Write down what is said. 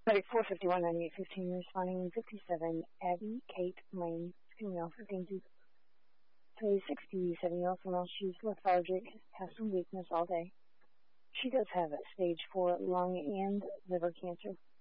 Medic 451-9815 responding 57, Abby Kate Lane, female, 15 to 67-year-old female. She's lethargic, has some weakness all day. She does have stage 4 lung and liver cancer.